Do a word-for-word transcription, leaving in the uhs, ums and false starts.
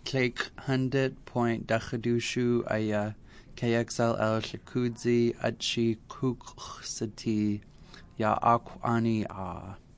Clake hundred point Dachadushu Aya K X L L Shakudzi Achi Kuksati Ya Akwani Ah.